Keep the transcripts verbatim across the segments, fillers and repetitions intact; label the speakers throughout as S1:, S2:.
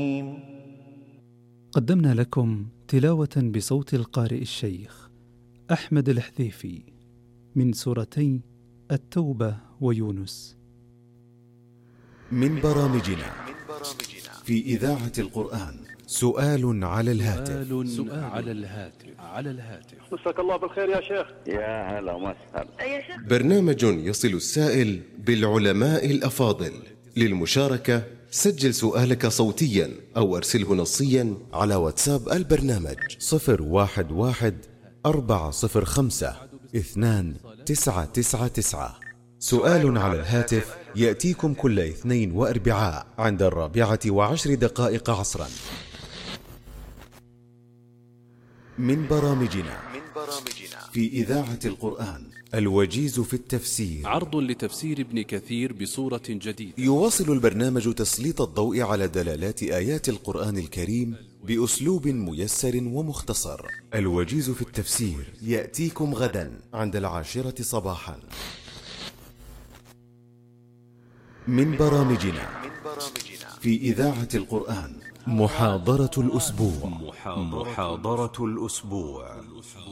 S1: قدمنا لكم تلاوة بصوت القارئ الشيخ أحمد الحذيفي من سورتي التوبة ويونس.
S2: من برامجنا في إذاعة القرآن سؤال على الهاتف.
S1: سؤال على الهاتف على الهاتف
S3: مساك الله بالخير يا شيخ.
S4: يا هلا وسهلا.
S2: برنامج يصل السائل بالعلماء الأفاضل. للمشاركة سجل سؤالك صوتيا أو أرسله نصيا على واتساب البرنامج صفر واحد واحد أربعة صفر خمسة اثنان تسعة تسعة تسعة. سؤال على الهاتف يأتيكم كل اثنين وأربعاء عند الرابعة وعشر دقائق عصرا. من برامجنا في إذاعة القرآن الوجيز في التفسير،
S5: عرض لتفسير ابن كثير بصورة جديدة.
S2: يواصل البرنامج تسليط الضوء على دلالات آيات القرآن الكريم بأسلوب ميسر ومختصر. الوجيز في التفسير يأتيكم غدا عند العاشرة صباحا. من برامجنا في إذاعة القرآن محاضرة الأسبوع.
S6: محاضرة الأسبوع.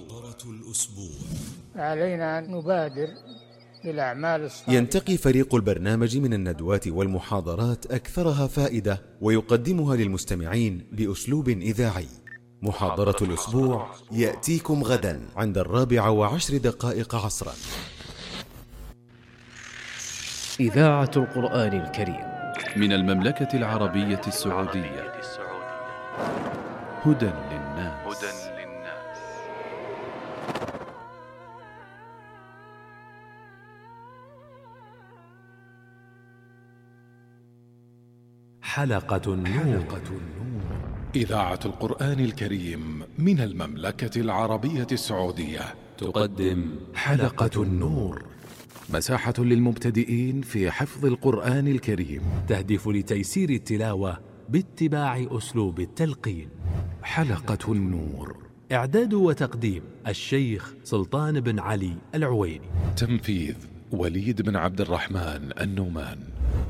S7: علينا أن نبادر بالأعمال الصالحة.
S2: ينتقي فريق البرنامج من الندوات والمحاضرات أكثرها فائدة ويقدمها للمستمعين بأسلوب إذاعي. محاضرة الأسبوع يأتيكم غدا عند الرابعة وعشر دقائق عصرا.
S8: إذاعة القرآن الكريم
S5: من المملكة العربية السعودية. هدى للناس.
S6: حلقة النور.
S9: إذاعة القرآن الكريم من المملكة العربية السعودية
S6: تقدم حلقة النور، مساحة للمبتدئين في حفظ القرآن الكريم، تهدف لتيسير التلاوة باتباع أسلوب التلقين. حلقة النور، إعداد وتقديم الشيخ سلطان بن علي العويني،
S9: تنفيذ وليد بن عبد الرحمن النومان.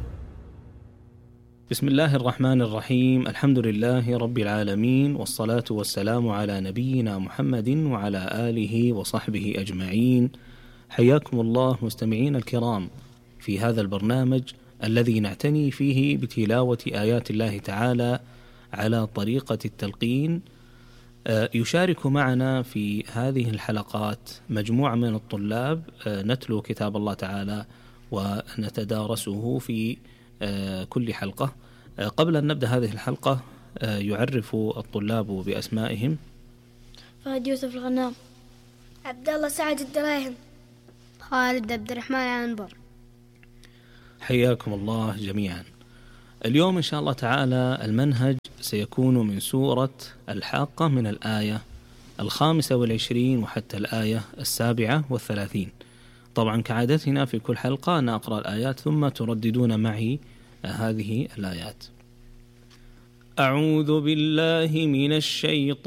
S10: بسم الله الرحمن الرحيم. الحمد لله رب العالمين، والصلاة والسلام على نبينا محمد وعلى آله وصحبه أجمعين. حياكم الله مستمعين الكرام في هذا البرنامج الذي نعتني فيه بتلاوة آيات الله تعالى على طريقة التلقين. يشارك معنا في هذه الحلقات مجموعة من الطلاب نتلو كتاب الله تعالى ونتدارسه في كل حلقة. قبل أن نبدأ هذه الحلقة يعرف الطلاب بأسمائهم.
S11: فهد يوسف الغنام، عبد الله سعد الدراهم، خالد عبد الرحمن عنبر.
S10: حياكم الله جميعا. اليوم إن شاء الله تعالى المنهج سيكون من سورة الحاقة من الآية الخامسة والعشرين وحتى الآية السابعة والثلاثين. طبعا كعادتنا في كل حلقة أنا أقرأ الآيات ثم ترددون معي هذه الآيات. أعوذ بالله من الشيطان